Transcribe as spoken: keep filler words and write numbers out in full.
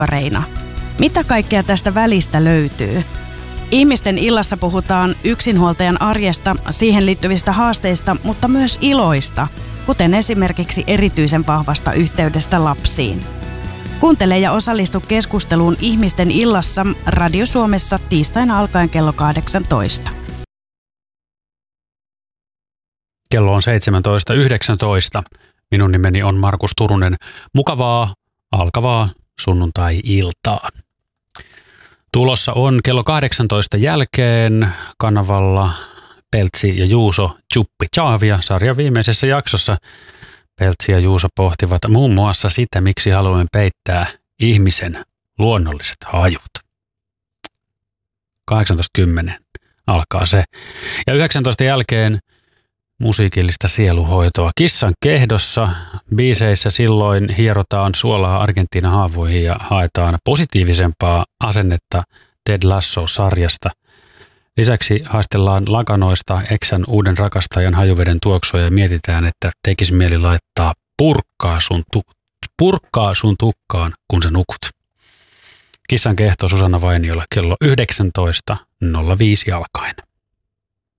kumppareina. Mitä kaikkea tästä välistä löytyy? Ihmisten illassa puhutaan yksinhuoltajan arjesta, siihen liittyvistä haasteista, mutta myös iloista, kuten esimerkiksi erityisen vahvasta yhteydestä lapsiin. Kuuntele ja osallistu keskusteluun Ihmisten illassa Radio Suomessa tiistaina alkaen kello kahdeksantoista. Kello on seitsemäntoista yhdeksäntoista. Minun nimeni on Markus Turunen. Mukavaa, alkavaa sunnuntai-iltaa. Tulossa on kello kahdeksantoista jälkeen kanavalla Peltsi ja Juuso Chuppi Chaavia. Sarjan viimeisessä jaksossa Peltsi ja Juuso pohtivat muun muassa sitä, miksi haluamme peittää ihmisen luonnolliset hajut. kahdeksantoista kymmenen alkaa se. Ja yhdeksäntoista jälkeen musiikillista sieluhoitoa. Kissan kehdossa biiseissä silloin hierotaan suolaa Argentiinan haavoihin ja haetaan positiivisempaa asennetta Ted Lasso-sarjasta. Lisäksi haistellaan lakanoista eksän uuden rakastajan hajuveden tuoksua ja mietitään, että tekisi mieli laittaa purkkaa sun, tu- purkkaa sun tukkaan, kun sä nukut. Kissan kehto Susanna Vainiolla kello yhdeksäntoista nolla viisi alkaen.